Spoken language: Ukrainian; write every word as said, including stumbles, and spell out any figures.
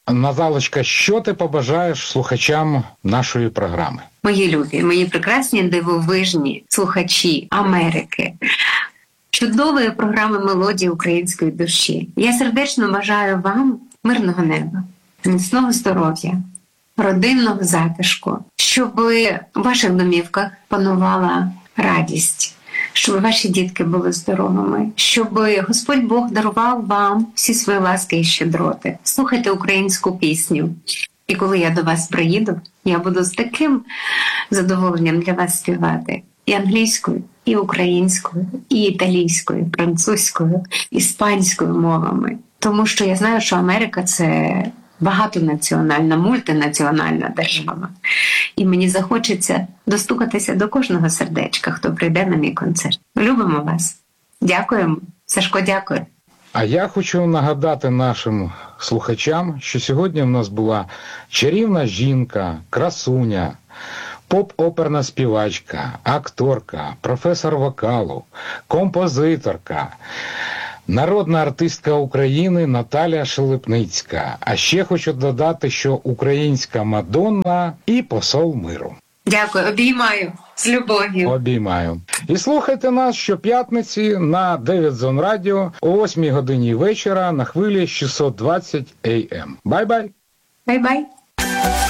Наталочка, що ти побажаєш слухачам нашої програми? Мої любі, мої прекрасні дивовижні слухачі Америки, чудової програми «Мелодії української душі». Я сердечно бажаю вам мирного неба, міцного здоров'я, родинного затишку, щоб в ваших домівках панувала радість, щоб ваші дітки були здоровими, щоб Господь Бог дарував вам всі свої ласки і щедроти. Слухайте українську пісню. І коли я до вас приїду, я буду з таким задоволенням для вас співати і англійською, і українською, і італійською, і французькою, іспанською мовами. Тому що я знаю, що Америка – це багатонаціональна, мультинаціональна держава. І мені захочеться достукатися до кожного сердечка, хто прийде на мій концерт. Любимо вас. Дякуємо. Сашко, дякую. А я хочу нагадати нашим слухачам, що сьогодні в нас була чарівна жінка, красуня, поп-оперна співачка, акторка, професор вокалу, композиторка, народна артистка України Наталя Шелепницька. А ще хочу додати, що українська Мадонна і посол миру. Дякую, обіймаю з любов'ю. Обіймаю. І слухайте нас щоп'ятниці на дев'ять Зон Радіо о восьмій годині вечора на хвилі шістсот двадцять ей ем. Бай-бай! Бай-бай!